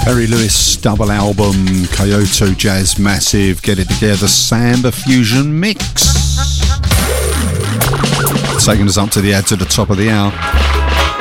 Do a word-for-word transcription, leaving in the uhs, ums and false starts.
Terry Lewis double album, Kyoto Jazz Massive, Get It Together, Samba Fusion Mix. Taking us up to the edge of the top of the hour.